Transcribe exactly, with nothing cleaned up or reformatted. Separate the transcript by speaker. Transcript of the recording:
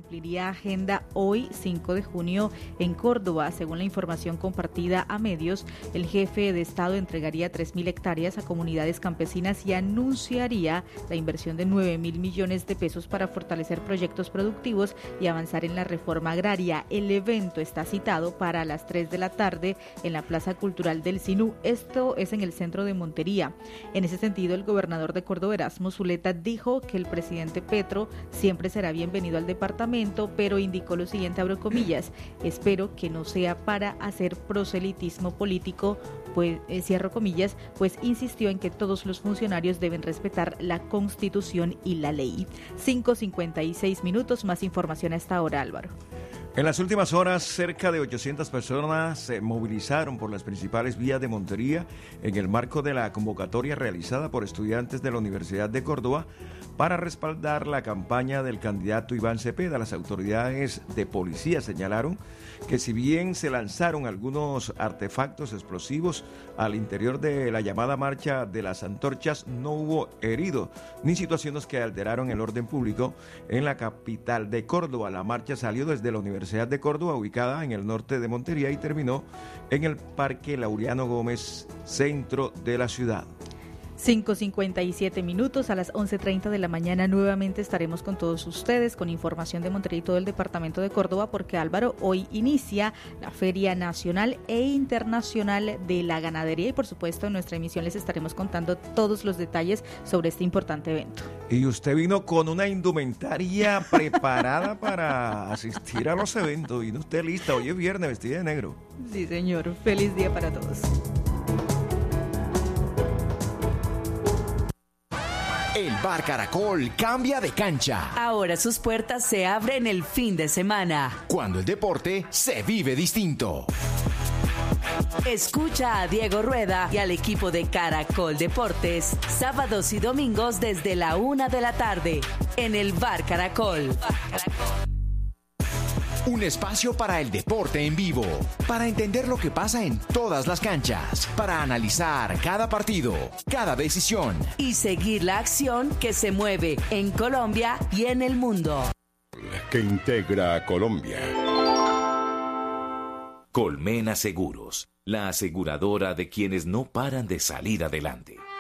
Speaker 1: Cumpliría agenda hoy, cinco de junio, en Córdoba. Según la información compartida a medios, el jefe de Estado entregaría tres mil hectáreas a comunidades campesinas y anunciaría la inversión de nueve mil millones de pesos para fortalecer proyectos productivos y avanzar en la reforma agraria. El evento está citado para las tres de la tarde en la Plaza Cultural del Sinú. Esto es en el centro de Montería. En ese sentido, el gobernador de Córdoba, Erasmo Zuleta, dijo que el presidente Petro siempre será bienvenido al departamento, pero indicó lo siguiente, abro comillas: espero que no sea para hacer proselitismo político, pues eh, cierro comillas, pues insistió en que todos los funcionarios deben respetar la Constitución y la ley. cinco cincuenta y seis minutos, más información a esta hora, Álvaro.
Speaker 2: En las últimas horas, cerca de ochocientas personas se movilizaron por las principales vías de Montería en el marco de la convocatoria realizada por estudiantes de la Universidad de Córdoba para respaldar la campaña del candidato Iván Cepeda. Las autoridades de policía señalaron que si bien se lanzaron algunos artefactos explosivos al interior de la llamada marcha de las antorchas, no hubo heridos ni situaciones que alteraron el orden público en la capital de Córdoba. La marcha salió desde la Universidad de Córdoba, ubicada en el norte de Montería, y terminó en el Parque Laureano Gómez, centro de la ciudad.
Speaker 1: cinco cincuenta y siete minutos, a las once treinta de la mañana nuevamente estaremos con todos ustedes con información de Montería y todo el departamento de Córdoba, porque, Álvaro, hoy inicia la Feria Nacional e Internacional de la Ganadería y, por supuesto, en nuestra emisión les estaremos contando todos los detalles sobre este importante evento.
Speaker 2: Y usted vino con una indumentaria preparada para asistir a los eventos. Vino usted lista, hoy es viernes, vestida de negro.
Speaker 1: Sí, señor. Feliz día para todos.
Speaker 3: El Bar Caracol cambia de cancha.
Speaker 4: Ahora sus puertas se abren el fin de semana,
Speaker 3: cuando el deporte se vive distinto.
Speaker 4: Escucha a Diego Rueda y al equipo de Caracol Deportes sábados y domingos desde la una de la tarde en el Bar Caracol. Bar Caracol.
Speaker 3: Un espacio para el deporte en vivo, para entender lo que pasa en todas las canchas, para analizar cada partido, cada decisión
Speaker 4: y seguir la acción que se mueve en Colombia y en el mundo.
Speaker 5: Que integra a Colombia.
Speaker 6: Colmena Seguros, la aseguradora de quienes no paran de salir adelante.